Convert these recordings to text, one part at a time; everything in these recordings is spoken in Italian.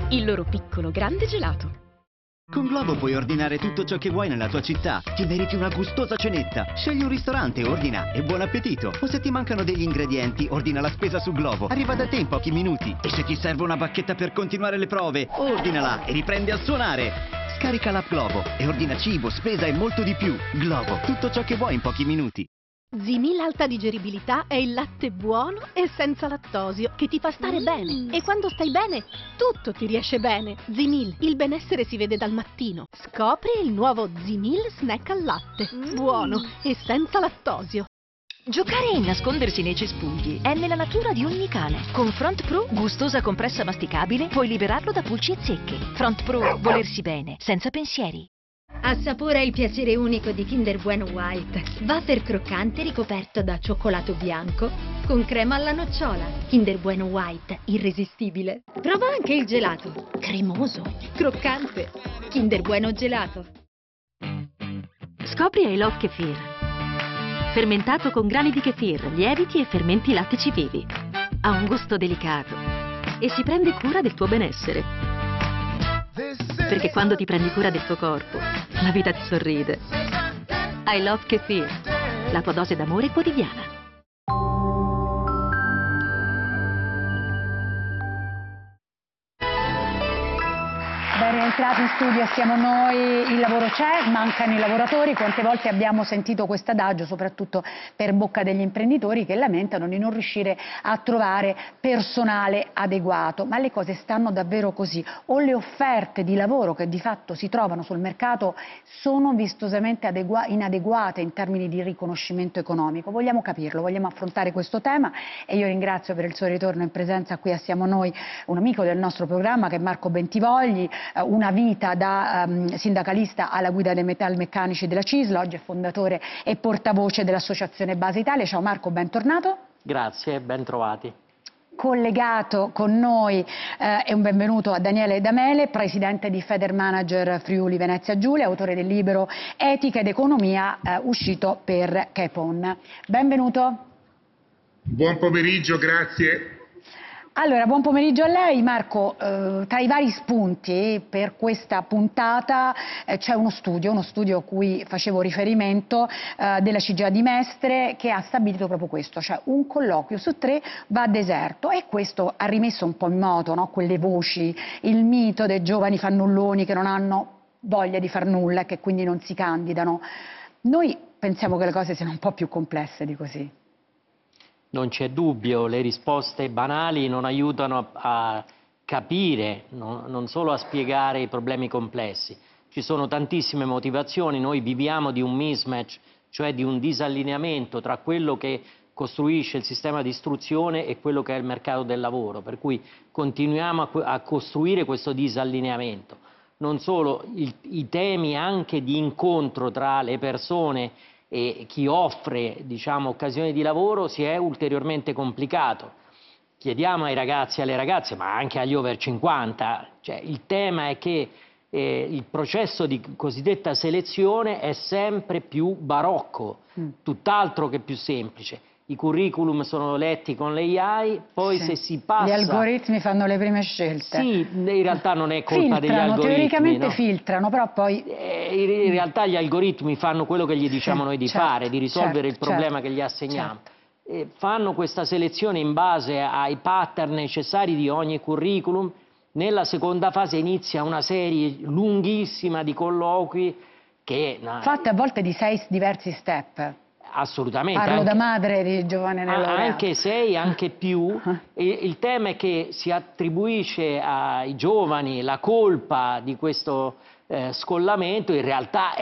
il loro piccolo grande gelato. Con Glovo puoi ordinare tutto ciò che vuoi nella tua città. Ti meriti una gustosa cenetta. Scegli un ristorante, ordina e buon appetito. O se ti mancano degli ingredienti, ordina la spesa su Glovo. Arriva da te in pochi minuti. E se ti serve una bacchetta per continuare le prove, ordinala e riprendi a suonare. Scarica l'app Glovo e ordina cibo, spesa e molto di più. Glovo, tutto ciò che vuoi in pochi minuti. Zimil Alta Digeribilità è il latte buono e senza lattosio che ti fa stare bene. E quando stai bene, tutto ti riesce bene. Zimil, il benessere si vede dal mattino. Scopri il nuovo Zimil Snack al latte. Buono e senza lattosio. Giocare e nascondersi nei cespugli è nella natura di ogni cane. Con Front Pro, gustosa compressa masticabile, puoi liberarlo da pulci e zecche. Front Pro, volersi bene, senza pensieri. Assapora il piacere unico di Kinder Bueno White. Wafer croccante ricoperto da cioccolato bianco con crema alla nocciola. Kinder Bueno White, irresistibile. Prova anche il gelato. Cremoso, croccante. Kinder Bueno Gelato. Scopri I Love Kefir. Fermentato con grani di kefir, lieviti e fermenti lattici vivi. Ha un gusto delicato e si prende cura del tuo benessere. Perché quando ti prendi cura del tuo corpo, la vita ti sorride. I Love Kefir, la tua dose d'amore quotidiana. Ben rientrati in studio, siamo noi, il lavoro c'è, mancano i lavoratori. Quante volte abbiamo sentito questo adagio, soprattutto per bocca degli imprenditori che lamentano di non riuscire a trovare personale adeguato. Ma le cose stanno davvero così? O le offerte di lavoro che di fatto si trovano sul mercato sono vistosamente inadeguate in termini di riconoscimento economico? Vogliamo capirlo, vogliamo affrontare questo tema e io ringrazio per il suo ritorno in presenza qui a Siamo Noi un amico del nostro programma che è Marco Bentivogli. Una vita da sindacalista alla guida dei metalmeccanici della CISL, oggi è fondatore e portavoce dell'associazione Base Italia. Ciao Marco, bentornato. Grazie, ben trovati. Collegato con noi e un benvenuto a Daniele Damele, presidente di Federmanager Friuli Venezia Giulia, autore del libro Etica ed Economia uscito per Capon. Benvenuto. Buon pomeriggio, grazie. Allora, buon pomeriggio a lei. Marco, tra i vari spunti per questa puntata c'è uno studio a cui facevo riferimento della CGIA di Mestre, che ha stabilito proprio questo, cioè un colloquio su 3 va a deserto, e questo ha rimesso un po' in moto, no? Quelle voci, il mito dei giovani fannulloni che non hanno voglia di far nulla e che quindi non si candidano. Noi pensiamo che le cose siano un po' più complesse di così. Non c'è dubbio, le risposte banali non aiutano a capire, non solo a spiegare i problemi complessi. Ci sono tantissime motivazioni, noi viviamo di un mismatch, cioè di un disallineamento tra quello che costruisce il sistema di istruzione e quello che è il mercato del lavoro, per cui continuiamo a costruire questo disallineamento. Non solo, i temi anche di incontro tra le persone e chi offre, diciamo, occasioni di lavoro si è ulteriormente complicato. Chiediamo ai ragazzi e alle ragazze, ma anche agli over 50, cioè il tema è che il processo di cosiddetta selezione è sempre più barocco, tutt'altro che più semplice. I curriculum sono letti con l'AI, poi sì, se si passa... Gli algoritmi fanno le prime scelte. Sì, in realtà non è colpa degli algoritmi. Teoricamente no? filtrano, però poi... In realtà gli algoritmi fanno quello che gli diciamo noi di fare, di risolvere il problema che gli assegniamo. Fanno questa selezione in base ai pattern necessari di ogni curriculum. Nella seconda fase inizia una serie lunghissima di colloqui che... fatte a volte di 6 diversi step. Assolutamente. Parlo da madre di giovane laureato. Anche 6, anche più. Il tema è che si attribuisce ai giovani la colpa di questo scollamento, in realtà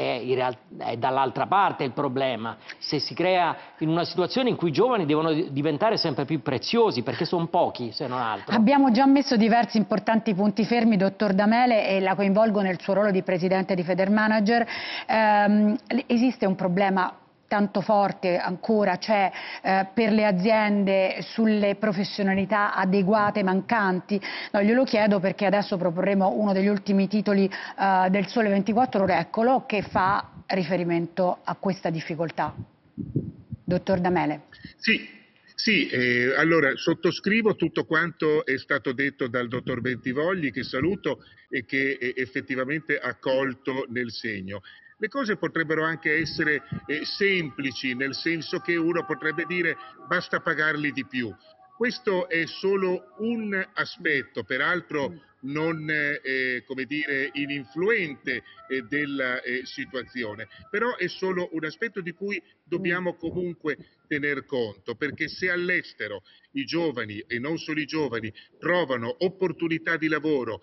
è dall'altra parte il problema. Se si crea in una situazione in cui i giovani devono diventare sempre più preziosi, perché sono pochi se non altro. Abbiamo già messo diversi importanti punti fermi, dottor Damele, e la coinvolgo nel suo ruolo di presidente di Federmanager. Esiste un problema tanto forte ancora c'è per le aziende sulle professionalità adeguate mancanti? No, glielo chiedo perché adesso proporremo uno degli ultimi titoli del Sole 24 Ore, eccolo, che fa riferimento a questa difficoltà. Dottor Damele. Sì, Sì, allora sottoscrivo tutto quanto è stato detto dal dottor Bentivogli, che saluto e che effettivamente ha colto nel segno. Le cose potrebbero anche essere semplici, nel senso che uno potrebbe dire basta pagarli di più. Questo è solo un aspetto, peraltro non come dire, ininfluente della situazione, però è solo un aspetto di cui dobbiamo comunque tener conto, perché se all'estero i giovani, e non solo i giovani, trovano opportunità di lavoro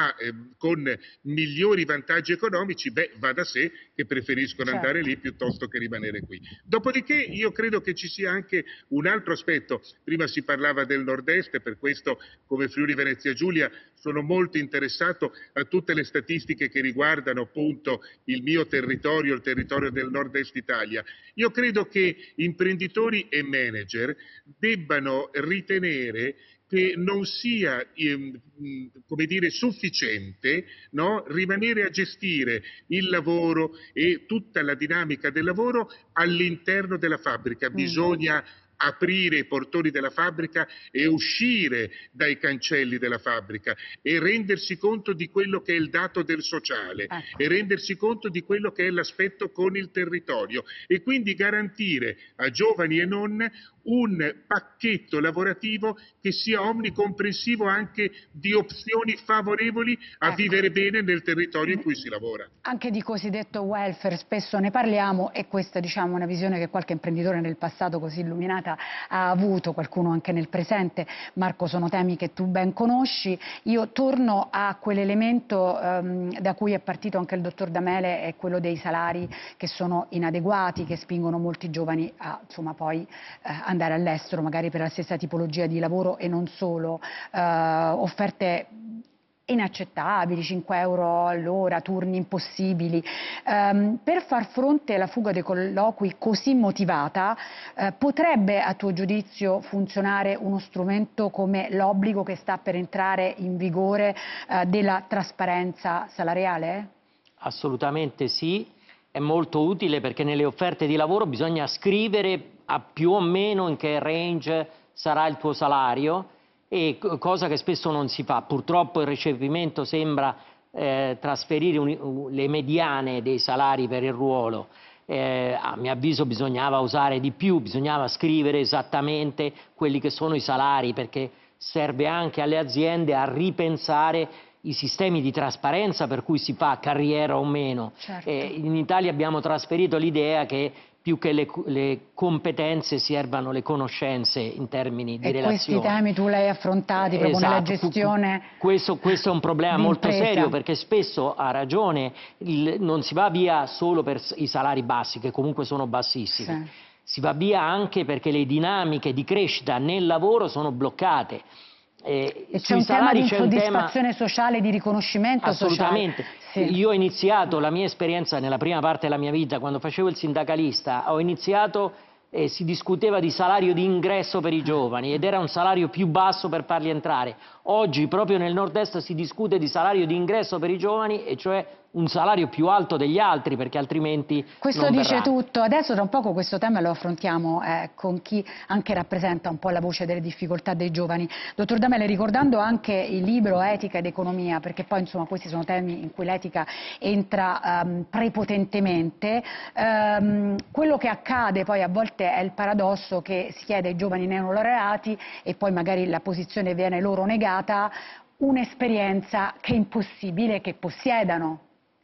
con migliori vantaggi economici, beh, va da sé che preferiscono andare lì piuttosto che rimanere qui. Dopodiché io credo che ci sia anche un altro aspetto. Prima si parlava del nord-est, e per questo come Friuli Venezia Giulia sono molto interessato a tutte le statistiche che riguardano appunto il mio territorio, il territorio del nord-est Italia. Io credo che imprenditori e manager debbano ritenere che non sia come dire, sufficiente, no, rimanere a gestire il lavoro e tutta la dinamica del lavoro all'interno della fabbrica. Bisogna aprire i portoni della fabbrica e uscire dai cancelli della fabbrica e rendersi conto di quello che è il dato del sociale e rendersi conto di quello che è l'aspetto con il territorio e quindi garantire a giovani e non un pacchetto lavorativo che sia omnicomprensivo anche di opzioni favorevoli a vivere bene nel territorio in cui si lavora. Anche di cosiddetto welfare spesso ne parliamo e questa diciamo una visione che qualche imprenditore nel passato così illuminata ha avuto, qualcuno anche nel presente. Marco, sono temi che tu ben conosci. Io torno a quell'elemento da cui è partito anche il dottor Damele, è quello dei salari che sono inadeguati, che spingono molti giovani a insomma poi andare all'estero magari per la stessa tipologia di lavoro e non solo, offerte inaccettabili, 5 euro all'ora, turni impossibili. Per far fronte alla fuga dei colloqui così motivata, potrebbe a tuo giudizio funzionare uno strumento come l'obbligo che sta per entrare in vigore della trasparenza salariale? Assolutamente sì, è molto utile perché nelle offerte di lavoro bisogna scrivere a più o meno in che range sarà il tuo salario, e cosa che spesso non si fa. Purtroppo il recepimento sembra trasferire le mediane dei salari per il ruolo. A mio avviso bisognava usare di più, bisognava scrivere esattamente quelli che sono i salari, perché serve anche alle aziende a ripensare i sistemi di trasparenza per cui si fa carriera o meno. Certo. In Italia abbiamo trasferito l'idea che più che le competenze servano le conoscenze in termini di relazione. Questi temi tu li hai affrontati proprio nella gestione. Questo è un problema molto serio, perché spesso ha ragione, non si va via solo per i salari bassi, che comunque sono bassissimi. Sì. Si va via anche perché le dinamiche di crescita nel lavoro sono bloccate. E c'è un tema di insoddisfazione sociale, di riconoscimento assolutamente. sociale. Sì. Io ho iniziato la mia esperienza nella prima parte della mia vita, quando facevo il sindacalista, ho iniziato e si discuteva di salario di ingresso per i giovani ed era un salario più basso per farli entrare. Oggi proprio nel nord-est si discute di salario di ingresso per i giovani, e cioè un salario più alto degli altri, perché altrimenti questo non dice verranno. tutto. Adesso tra un poco questo tema lo affrontiamo con chi anche rappresenta un po' la voce delle difficoltà dei giovani. Dottor Damele, ricordando anche il libro Etica ed Economia, perché poi insomma questi sono temi in cui l'etica entra prepotentemente, quello che accade poi a volte è il paradosso che si chiede ai giovani neolaureati e poi magari la posizione viene loro negata, un'esperienza che è impossibile che possiedano.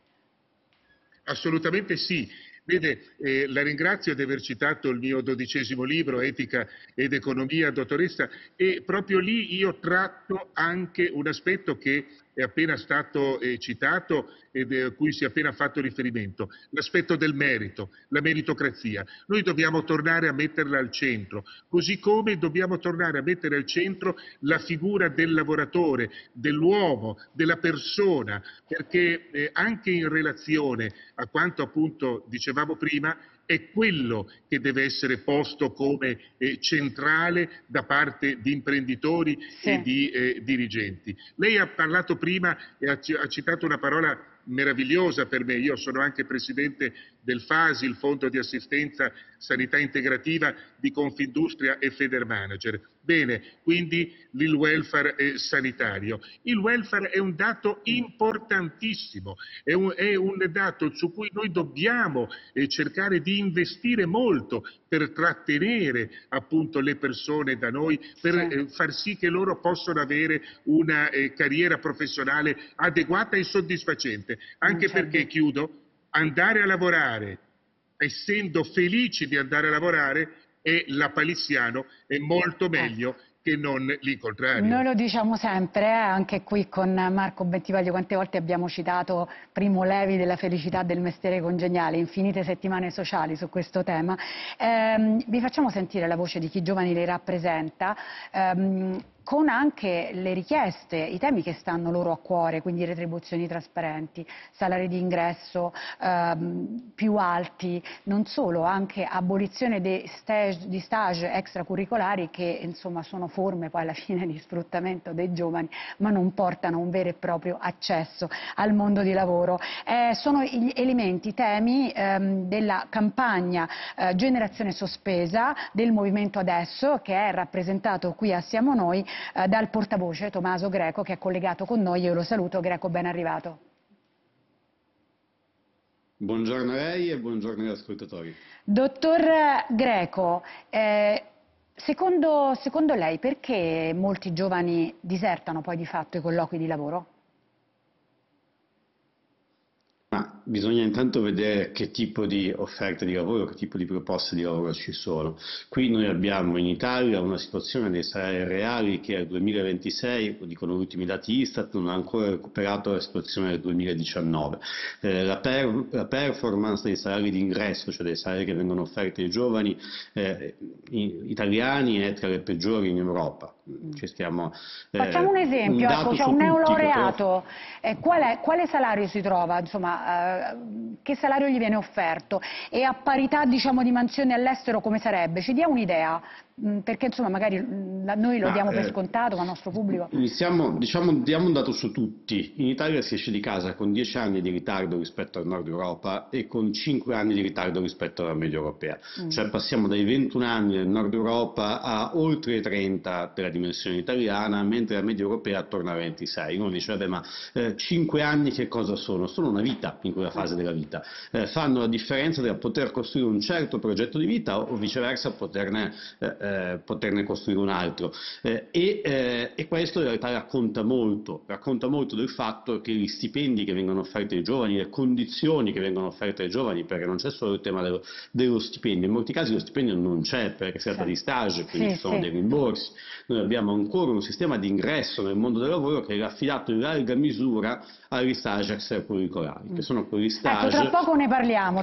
Assolutamente sì. Vede, la ringrazio di aver citato il mio 12° libro, Etica ed Economia, dottoressa, e proprio lì io tratto anche un aspetto che è appena stato citato e a cui si è appena fatto riferimento, l'aspetto del merito, la meritocrazia. Noi dobbiamo tornare a metterla al centro, così come dobbiamo tornare a mettere al centro la figura del lavoratore, dell'uomo, della persona, perché anche in relazione a quanto appunto dicevamo prima, è quello che deve essere posto come centrale da parte di imprenditori e di dirigenti. Lei ha parlato prima e ha citato una parola meravigliosa per me. Io sono anche presidente del FASI, il Fondo di Assistenza Sanità Integrativa di Confindustria e Federmanager. Bene, quindi il welfare sanitario. Il welfare è un dato importantissimo, è un dato su cui noi dobbiamo cercare di investire molto per trattenere appunto le persone da noi, per far sì che loro possano avere una carriera professionale adeguata e soddisfacente. Anche perché, chiudo, andare a lavorare, essendo felici di andare a lavorare, è lapalissiano, è molto meglio che non l'incontrario. Noi lo diciamo sempre, anche qui con Marco Bentivoglio, quante volte abbiamo citato Primo Levi della felicità del mestiere congeniale, infinite settimane sociali su questo tema. Vi facciamo sentire la voce di chi giovani li rappresenta, con anche le richieste, i temi che stanno loro a cuore, quindi retribuzioni trasparenti, salari di ingresso più alti, non solo, anche abolizione di stage extracurricolari che insomma sono forme poi alla fine di sfruttamento dei giovani, ma non portano un vero e proprio accesso al mondo di lavoro. Sono gli elementi, i temi della campagna Generazione Sospesa del Movimento Adesso, che è rappresentato qui a Siamo Noi dal portavoce Tommaso Greco, che è collegato con noi. Io lo saluto. Greco, ben arrivato. Buongiorno a lei e buongiorno agli ascoltatori. Dottor Greco, secondo lei perché molti giovani disertano poi di fatto i colloqui di lavoro? Ma bisogna intanto vedere che tipo di offerte di lavoro, che tipo di proposte di lavoro ci sono. Qui noi abbiamo in Italia una situazione dei salari reali che al 2026, lo dicono gli ultimi dati Istat, non ha ancora recuperato la situazione del 2019. La performance dei salari di ingresso, cioè dei salari che vengono offerti ai giovani italiani, è tra le peggiori in Europa. Facciamo un esempio, c'è un neolaureato, quale salario si trova? Insomma, che salario gli viene offerto? E a parità, diciamo, di mansioni all'estero come sarebbe? Ci dia un'idea, perché insomma magari noi lo diamo per scontato, ma il nostro pubblico... Diamo un dato su tutti. In Italia si esce di casa con 10 anni di ritardo rispetto al nord Europa e con 5 anni di ritardo rispetto alla media europea. Cioè passiamo dai 21 anni del nord Europa a oltre i 30 della dimensione italiana, mentre la media europea attorno a 26. Uno dice, vabbè, ma 5 anni che cosa sono? Sono una vita in quella fase della vita. Fanno la differenza tra poter costruire un certo progetto di vita o viceversa poterne costruire un altro. E questo in realtà racconta molto del fatto che gli stipendi che vengono offerti ai giovani, le condizioni che vengono offerte ai giovani, perché non c'è solo il tema dello stipendio, in molti casi lo stipendio non c'è perché si tratta di stage, quindi ci sono dei rimborsi. Noi abbiamo ancora un sistema di ingresso nel mondo del lavoro che è affidato in larga misura agli stage extracurricolari, che sono quegli stage... Ecco, tra poco ne parliamo,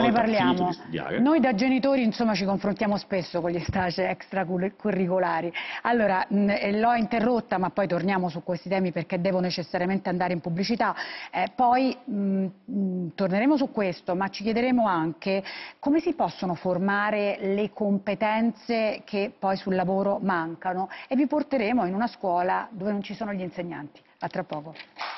Noi da genitori insomma ci confrontiamo spesso con gli stage extracurricolari. Allora, l'ho interrotta, ma poi torniamo su questi temi perché devo necessariamente andare in pubblicità. Poi torneremo su questo, ma ci chiederemo anche come si possono formare le competenze che poi sul lavoro mancano, e vi porteremo in una scuola dove non ci sono gli insegnanti. A tra poco.